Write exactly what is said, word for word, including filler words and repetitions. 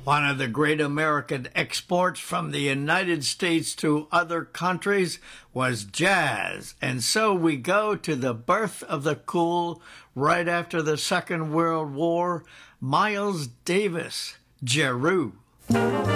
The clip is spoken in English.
One of the great American exports from the United States to other countries was jazz. And so we go to the birth of the cool right after the Second World War, Miles Davis, Jeru.